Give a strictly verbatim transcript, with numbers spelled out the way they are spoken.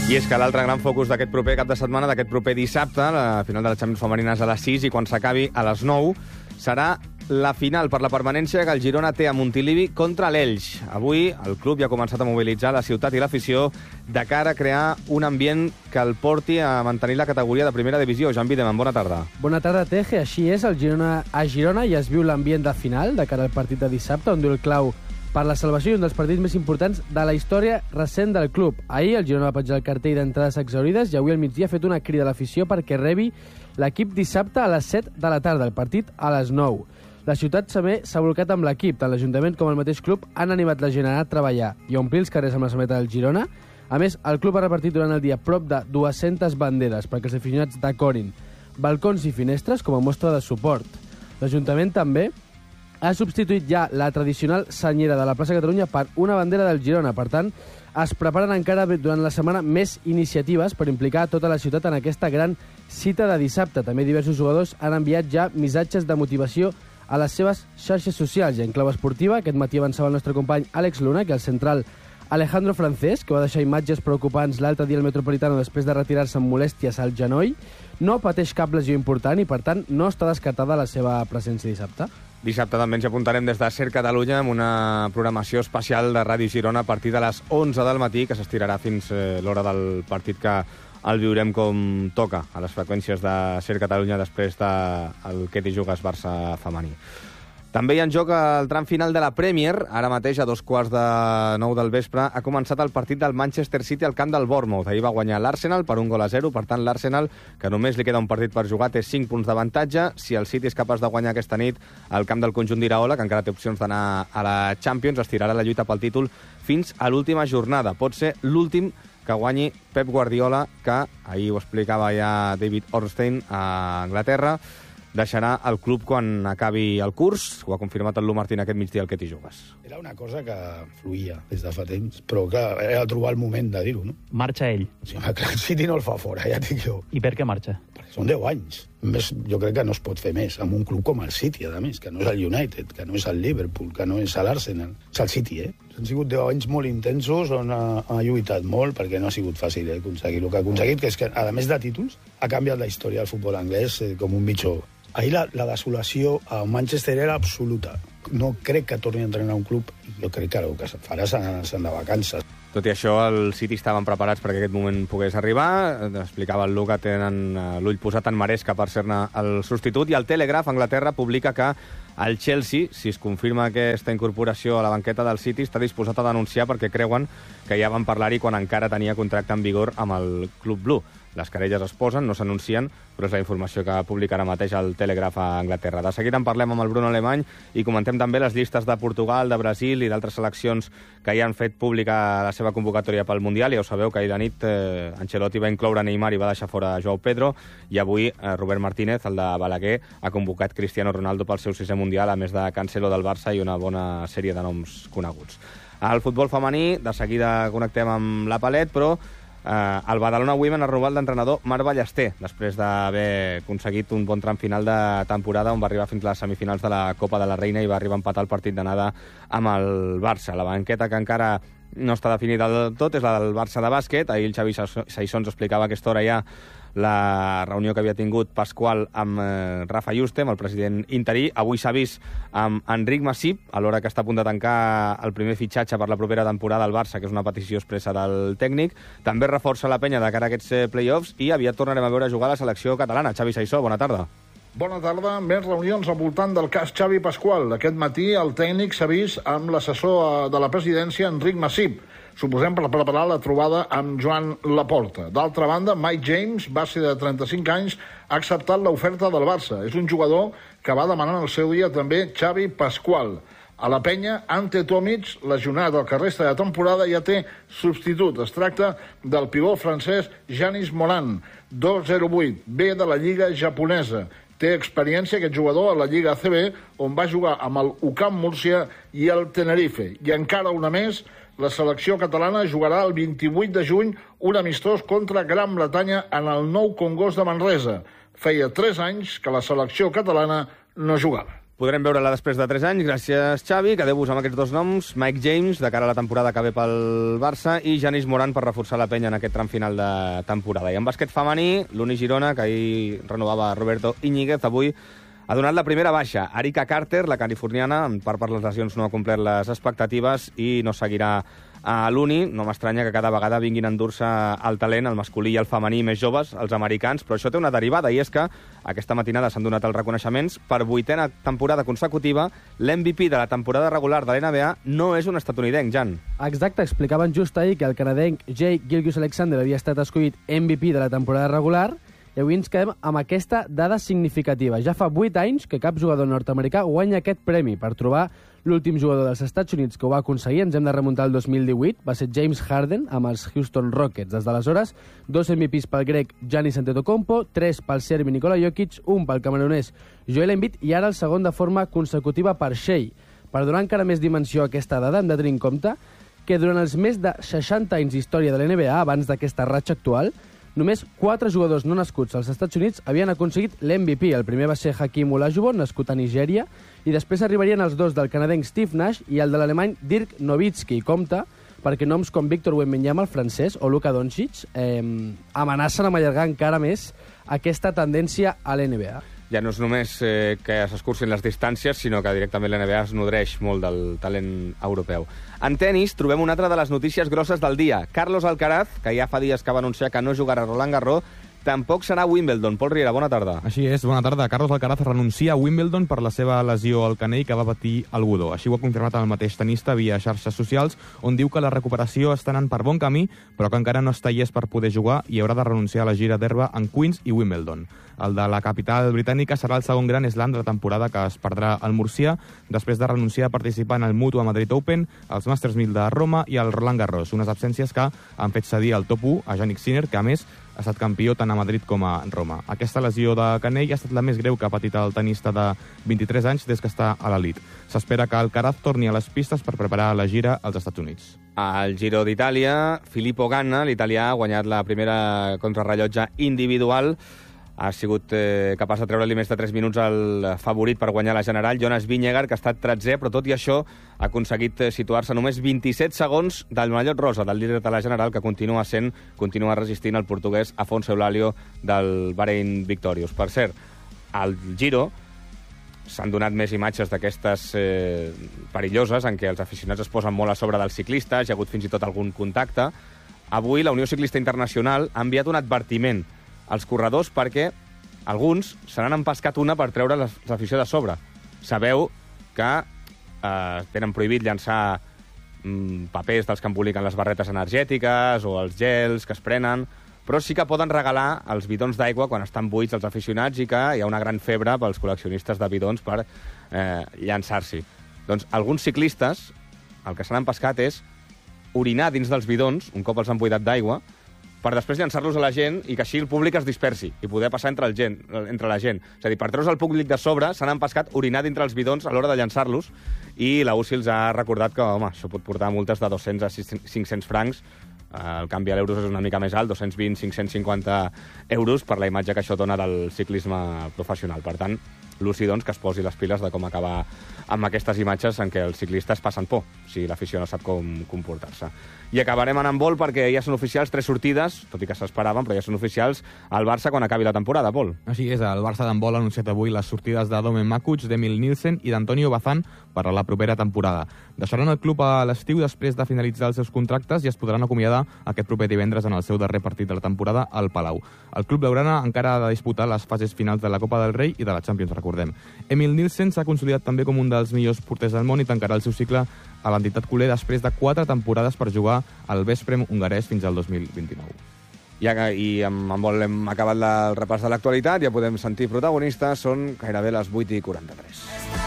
I és que l'altre gran focus d'aquest proper cap de setmana, d'aquest proper dissabte, la final de la Champions femenina és a les sis i quan s'acabi a les nou, serà la final per la permanència que el Girona té a Montilivi contra l'Elx. Avui el club ja ha començat a mobilitzar la ciutat i l'afició de cara a crear un ambient que el porti a mantenir la categoria de primera divisió. Joan Videman, bona tarda. Bona tarda, Teje. Així és, el Girona, a Girona ja es viu l'ambient de final de cara al partit de dissabte, on diu el clau per la salvació i un dels partits més importants de la història recent del club. Ahir el Girona va penjar el cartell d'entrades exaurides i avui al migdia ha fet una crida a l'afició perquè rebi l'equip dissabte a les set de la tarda, el partit a les nou. La ciutat també s'ha volcat amb l'equip, tant l'Ajuntament com el mateix club han animat la gent a anar a treballar i a omplir els carrers amb la samarreta del Girona. A més, el club ha repartit durant el dia prop de dues-centes banderes perquè els aficionats decorin balcons i finestres com a mostra de suport. L'Ajuntament també ha substituït ja la tradicional senyera de la plaça Catalunya per una bandera del Girona. Per tant, es preparen encara durant la setmana més iniciatives per implicar tota la ciutat en aquesta gran cita de dissabte. També diversos jugadors han enviat ja missatges de motivació a les seves xarxes socials. I en clau esportiva, aquest matí avançava el nostre company Àlex Luna, que el central Alejandro Francés, que va deixar imatges preocupants l'altre dia al Metropolitano després de retirar-se amb molèsties al genoll, no pateix cap lesió important i, per tant, no està descartada la seva presència dissabte. Dissabte també ens apuntarem des de Ser Catalunya amb una programació especial de Ràdio Girona a partir de les onze del matí, que s'estirarà fins eh, l'hora del partit que el viurem com toca a les freqüències de Ser Catalunya després del que t'hi jugues Barça femení. També hi ha en joc el tram final de la Premier. Ara mateix, a dos quarts de nou del vespre, ha començat el partit del Manchester City al camp del Bournemouth. Ahir va guanyar l'Arsenal per un gol a zero. Per tant, l'Arsenal, que només li queda un partit per jugar, té cinc punts d'avantatge. Si el City és capaç de guanyar aquesta nit al camp del conjunt d'Iraola, que encara té opcions d'anar a la Champions, estirarà la lluita pel títol fins a l'última jornada. Pot ser l'últim que guanyi Pep Guardiola, que ahir ho explicava ja David Ornstein a Anglaterra, deixarà el club quan acabi el curs. Ho ha confirmat el Lu Martín aquest migdia al que t'hi jugues. Era una cosa que fluïa des de fa temps, però clar, era trobar el moment de dir-ho, no? Marxa ell. Sí, home, clar, el City no el fa fora, ja dic jo. I per què marxa? Perquè són deu anys. A més, jo crec que no es pot fer més amb un club com el City, a més, que no és el United, que no és el Liverpool, que no és l'Arsenal. És el City, eh? Han sigut deu anys molt intensos on ha, ha lluitat molt, perquè no ha sigut fàcil eh, aconseguir el que ha aconseguit, que és que, a més de títols, ha canviat la història del futbol anglès eh, com un mitjó. Ahir la, la desolació a Manchester era absoluta. No crec que torni a entrenar un club. Jo crec que el que farà se'n de vacances. Tot i això, el City estaven preparats perquè aquest moment pogués arribar. Explicava el Lu que tenen l'ull posat en Maresca per ser-ne el substitut. I el Telegraph, Anglaterra, publica que el Chelsea, si es confirma aquesta incorporació a la banqueta del City, està disposat a denunciar perquè creuen que ja van parlar-hi quan encara tenia contracte en vigor amb el Club Blu. Les querelles es posen, no s'anuncien, però és la informació que publica ara mateix el Telegraph a Anglaterra. De seguida en parlem amb el Bruno Alemany i comentem també les llistes de Portugal, de Brasil i d'altres seleccions que ja han fet pública la seva convocatòria pel Mundial. Ja ho sabeu que ahir de nit eh, Ancelotti va incloure Neymar i va deixar fora Joao Pedro, i avui eh, Robert Martínez, el de Balaguer, ha convocat Cristiano Ronaldo pel seu sisè Mundial, a més de Cancelo del Barça i una bona sèrie de noms coneguts. Al futbol femení, de seguida connectem amb la Palet, però Uh, el Badalona Women ha robat l'entrenador Marc Ballester després d'haver aconseguit un bon tram final de temporada on va arribar fins a les semifinals de la Copa de la Reina i va arribar a empatar el partit d'anada amb el Barça. La banqueta que encara no està definida del tot és la del Barça de bàsquet. Ahir el Xavi Saissons explicava a aquesta hora ja la reunió que havia tingut Pasqual amb eh, Rafa Juste, amb el president interí. Avui s'ha vist amb Enric Massip, alhora que està a punt de tancar el primer fitxatge per la propera temporada al Barça, que és una petició expressa del tècnic. També reforça la penya de cara a aquests eh, play-offs i aviat tornarem a veure jugar a la selecció catalana. Xavi Saissó, bona tarda. Bona tarda. Més reunions al voltant del cas Xavi Pasqual. Aquest matí el tècnic s'ha vist amb l'assessor de la presidència, Enric Massip. Suposem per preparar la trobada amb Joan Laporta. D'altra banda, Mike James, base de trenta-cinc anys, ha acceptat l'oferta del Barça. És un jugador que va demanar en el seu dia també Xavi Pasqual. A la penya, Ante Tomic, lesionat el que resta de temporada, ja té substitut. Es tracta del pivot francès Janis Moran, dos zero vuit, ve de la lliga japonesa. Té experiència aquest jugador a la Lliga A C B, on va jugar amb el U C A M Múrcia i el Tenerife. I encara una més, la selecció catalana jugarà el vint-i-vuit de juny un amistós contra Gran Bretanya en el Nou Congost de Manresa. Feia tres anys que la selecció catalana no jugava. Podrem veure-la després de tres anys. Gràcies, Xavi. Quedeu-vos amb aquests dos noms. Mike James, de cara a la temporada que ve pel Barça, i Janis Moran per reforçar la penya en aquest tram final de temporada. I en bàsquet femení, l'Uni Girona, que ahir renovava Roberto Íñiguez, avui ha donat la primera baixa. Arika Carter, la californiana, en part per les lesions no ha complert les expectatives i no seguirà a l'Uni. No m'estranya que cada vegada vinguin a endur-se el talent, el masculí i el femení més joves, els americans, però això té una derivada, i és que aquesta matinada s'han donat els reconeixements. Per vuitena temporada consecutiva, l'M V P de la temporada regular de l'N B A no és un estatunidenc, Jan. Exacte, explicaven just ahir que el canadenc Jake Gilgeous-Alexander havia estat escollit M V P de la temporada regular, i avui ens quedem amb aquesta dada significativa. Ja fa vuit anys que cap jugador nord-americà guanya aquest premi. Per trobar l'últim jugador dels Estats Units que ho va aconseguir, ens hem de remuntar al dos mil divuit. Va ser James Harden amb els Houston Rockets. Des d'aleshores, dos M V Ps pel grec Giannis Antetokounmpo, tres pel serbi Nikola Jokic, un pel camerunès Joel Embiid i ara el segon de forma consecutiva per Shea. Per donar encara més dimensió a aquesta dada, hem de tenir en compte que durant els més de seixanta anys d'història de l'N B A, abans d'aquesta ratxa actual, només quatre jugadors no nascuts als Estats Units havien aconseguit l'M V P. El primer va ser Hakeem Olajuwon, nascut a Nigèria, i després arribarien els dos del canadenc Steve Nash i el de l'alemany Dirk Nowitzki. Compte, perquè noms com Victor Wembanyama, el francès, o Luka Doncic eh, amenacen amb allargar encara més aquesta tendència a l'N B A. Ja no és només eh, que s'escurcin les distàncies, sinó que directament l'N B A es nodreix molt del talent europeu. En tennis trobem una altra de les notícies grosses del dia. Carlos Alcaraz, que ja fa dies que va anunciar que no jugarà a Roland Garros, tampoc serà a Wimbledon. Pol Riera, bona tarda. Així és, bona tarda. Carlos Alcaraz renuncia a Wimbledon per la seva lesió al canell que va patir al Godó. Així ho ha confirmat el mateix tenista via xarxes socials, on diu que la recuperació està anant per bon camí, però que encara no està llest per poder jugar i haurà de renunciar a la gira d'herba en Queens i Wimbledon. El de la capital britànica serà el segon gran slam de la temporada que es perdrà al Murcia, després de renunciar a participar en el Mutua Madrid Open, els Masters mil de Roma i el Roland Garros, unes absències que han fet cedir al top u a Jannik Sinner, que a més ha estat campió tant a Madrid com a Roma. Aquesta lesió de canell ha estat la més greu que ha patit el tenista de vint-i-tres anys des que està a l'elit. S'espera que Alcaraz torni a les pistes per preparar la gira als Estats Units. Al Giro d'Itàlia, Filippo Ganna, l'italià, ha guanyat la primera contrarrellotge individual. Ha sigut eh, capaç de treure-li més de tres minuts al favorit per guanyar la general, Jonas Vingegaard, que ha estat tretzè, però tot i això ha aconseguit eh, situar-se només vint-i-set segons del Mallot Rosa, del líder de la general, que continua sent, continua resistint el portuguès Afonso Eulálio del Bahrein Victorious. Per cert, al Giro s'han donat més imatges d'aquestes eh, perilloses, en què els aficionats es posen molt a sobre dels ciclistes, hi ha hagut fins i tot algun contacte. Avui la Unió Ciclista Internacional ha enviat un advertiment als corredors perquè alguns se n'han empescat una per treure l'afició de sobre. Sabeu que eh, tenen prohibit llançar mm, papers dels que emboliquen les barretes energètiques o els gels que es prenen, però sí que poden regalar els bidons d'aigua quan estan buits els aficionats i que hi ha una gran febre pels col·leccionistes de bidons per eh, llançar-s'hi. Doncs alguns ciclistes el que s'han empescat és orinar dins dels bidons, un cop els han buidat d'aigua, per després llançar-los a la gent i que així el públic es dispersi i poder passar entre, el gent, entre la gent. És a dir, per treure's el públic de sobre, s'han empescat orinar dintre els bidons a l'hora de llançar-los i la U C I els ha recordat que, home, això pot portar multes de dos-cents a cinc-cents francs. El canvi a l'euros és una mica més alt, dos-cents vint a cinc-cents cinquanta euros per la imatge que això dona del ciclisme professional. Per tant, l'U C I, doncs, que es posi les piles de com acabar amb aquestes imatges en què els ciclistes passen por, si l'afició no sap com comportar-se. I acabarem en handbol perquè ja són oficials tres sortides, tot i que s'esperaven, però ja són oficials al Barça quan acabi la temporada, Pol. Així és, el Barça d'handbol ha anunciat avui les sortides de Domen Makuc, d'Emil Nielsen i d'Antonio Bazán per a la propera temporada. Deixaran el club a l'estiu després de finalitzar els seus contractes i es podran acomiadar aquest proper divendres en el seu darrer partit de la temporada al Palau. El club blaugrana encara ha de disputar les fases finals de la Copa del Rei i de la Champions, recordem. Emil Nielsen s'ha consolidat també com un dels millors porters del món i tancarà el seu cicle a l'entitat culer després de quatre temporades per jugar al Veszprém hongarès fins al dos mil vint-i-nou. Ja, I amb handbol hem acabat el repàs de l'actualitat, ja podem sentir protagonistes, són gairebé les vuit i quaranta-tres.